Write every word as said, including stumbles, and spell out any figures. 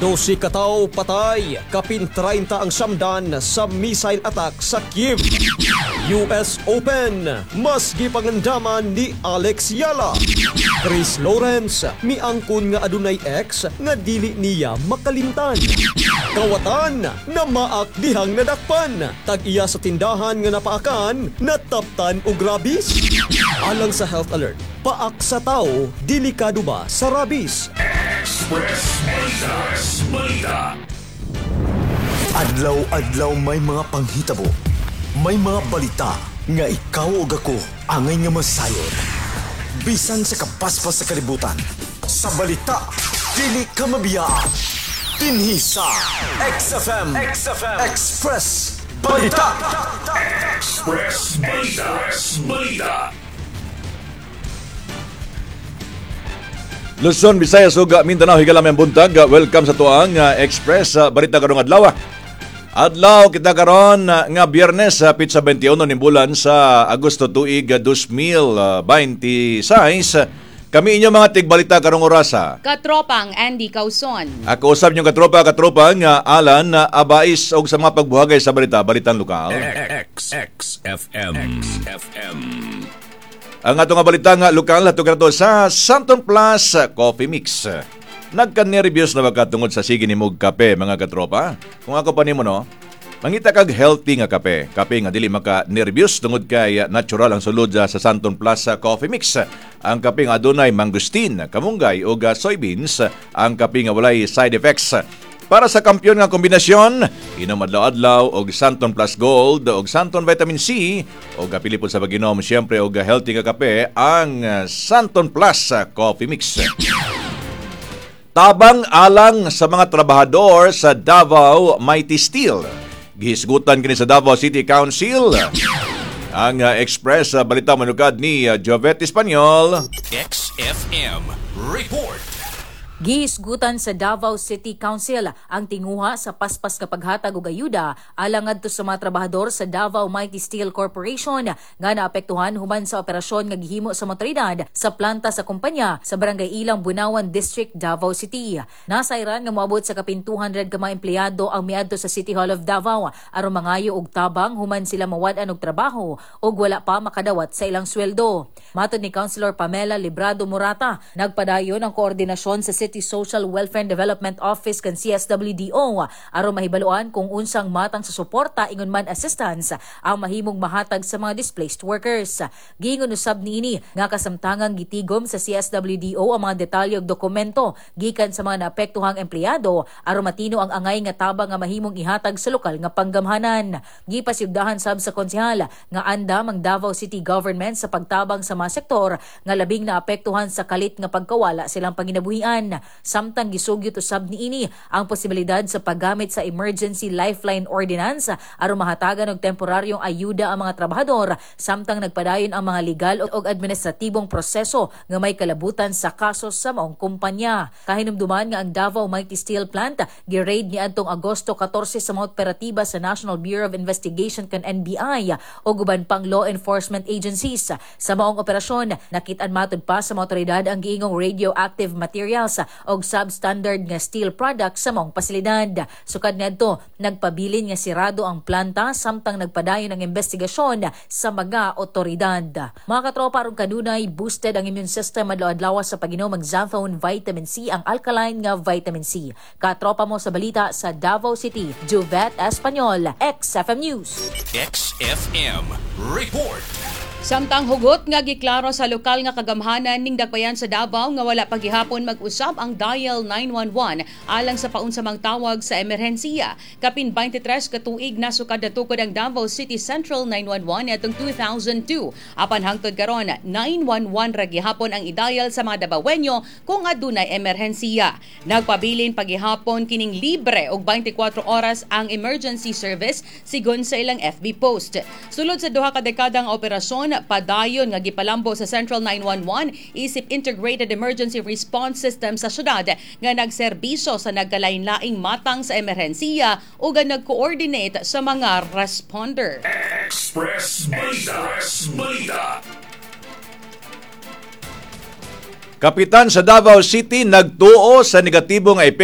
Dosi kataw patay, kapin treinta ang samdan sa missile attack sa Kiev. U S Open, mas gipangandaman ni Alex Yala. Chris Lawrence, miangkon nga adunay ex nga dili niya makalimtan. Kawatan, na maak dihang nadakpan. Tag-iya sa tindahan nga napaakan, nataptan og rabies. Alang sa health alert, paak sa tao, delikado ba sa rabies? Express Express Balita. Adlaw-adlaw may mga panghitabo. May mga balita nga ikaw o ako angay nga masayon. Bisan sa kapaspas sa kalibutan, sa balita, dili ka mabiyaan. Dinhi sa X F M, X F M, Express Balita. Express Balita. Express Balita. Luzon, Visayas ug Mindanao higala may buntag. Welcome sa tuang uh, Express uh, Balita karong adlaw. Adlaw kita karon uh, nga Biyernes sa uh, pitsa twenty-one ning bulan sa Agosto tuig uh, twenty twenty-six. Kami inyo mga tigbalita karong orasa. Katropang Andy Causon. Ako usab niyong katropa katropang uh, Alan uh, Abais og sa mga pagbuhagay sa balita balitang lokal. X X F M. X F M. Ang ato nga balita nga lokal ato kato sa Santon Plus Coffee Mix. Nagka-nervyos na ba ka tungod sa sige ni mog kape mga katropa? Kung ako pa nimo no, mangita kag healthy nga kape. Kape nga dili maka-nervyos tungod kay natural ang sulod sa Santon Plus Coffee Mix. Ang kape nga adunay mangustin, kamunggay ug soybeans. Ang kape nga walay side effects. Para sa kampiyon nga kombinasyon, inom adlaw-adlaw og Santon Plus Gold og Santon Vitamin C og kapili po sa pag-inom siyempre og healthy nga kape ang Santon Plus Coffee Mix. Tabang alang sa mga trabahador sa Davao Mighty Steel. Gihisgutan kini sa Davao City Council. Ang uh, Express uh, balita manukad ni uh, Jovette Espanyol. X F M Report. Gihisgutan sa Davao City Council ang tinguha sa paspas nga paghatag og ayuda alang adto sa mga trabahador sa Davao Mighty Steel Corporation nga naapektuhan human sa operasyon nga gihimo sa motoridad sa planta sa kumpanya sa Barangay Ilang, Bunawan District, Davao City. Nasayran nga moabot sa kapin two hundred ka mga empleyado ang miadto sa City Hall of Davao aron mangayo og tabang human sila mawad-an og trabaho ug wala pa makadawat sa ilang sweldo. Matod ni Councilor Pamela Librado Morata, nagpadayon ang koordinasyon sa City Social Welfare and Development Office kan C S W D O aron mahibaluan kung unsang matang sa suporta ingon man assistance ang mahimong mahatag sa mga displaced workers. Giingon usab niini nga kasamtangang gitigom sa C S W D O ang mga detalye ug dokumento gikan sa mga naapektuhang empleyado aron matino ang angay nga tabang nga mahimong ihatag sa lokal nga panggamhanan. Gipasyugdahan sab sa konsehal nga andam ang Davao City Government sa pagtabang sa mga sektor nga labing naapektuhan sa kalit nga pagkawala silang panginabuhian. Samtang gisugyot usab niini ang posibilidad sa paggamit sa Emergency Lifeline Ordinance aron mahatagan og temporaryong ayuda ang mga trabahador samtang nagpadayon ang mga legal ug administratibong proseso nga may kalabutan sa kaso sa maong kumpanya. Kahinumduman nga ang Davao Mighty Steel Plant gi-raid ni adtong Agosto fourteen sa mga operatiba sa National Bureau of Investigation kan N B I o guban pang law enforcement agencies. Sa maong operasyon, nakit-an matod pa sa mga otoridad ang giingong radioactive materials og substandard nga steel products sa maong pasilidad. Sukad ngadto, nagpabilin nga sirado ang planta samtang nagpadayon ang investigasyon sa mga otoridad. Mga katropa, aron kanunay boosted ang immune system adlaw-adlaw sa pag-inom og Xanthone Vitamin C, ang alkaline nga vitamin C. Katropa mo sa balita sa Davao City, Jovette Espanyol, X F M News. X F M Report. Samtang hugot nga giklaro sa lokal nga kagamhanan ning Dakbayan sa Davao nga wala pa gihapon mag-usab ang dial nine one one alang sa paunsamang tawag sa emerhensiya. Kapin twenty-tres ka tuig nasukad na tukod ang Davao City Central nine one one atong two thousand two. Apan hangtod karon nine one one ra gihapon ang i-dial sa mga Davaoenyo kung adunay emerhensiya. Nagpabilin pagihapon kining libre og twenty-four oras ang emergency service sigon sa ilang F B post. Sulod sa duha ka dekadang operasyon, padayon nga gipalambo sa Central nine one one isip Integrated Emergency Response System sa syudad nga nagserbisyo sa nagkalain-laing matang sa emerhensiya o nga nag-coordinate sa mga responder. Express Balita. Balita. Kapitan sa Davao City nagtuo sa negatibong epekto